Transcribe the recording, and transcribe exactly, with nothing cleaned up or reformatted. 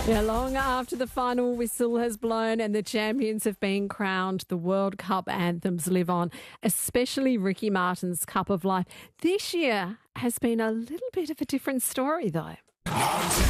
Yeah, long after the final whistle has blown and the champions have been crowned, the World Cup anthems live on, especially Ricky Martin's Cup of Life. This year has been a little bit of a different story, though.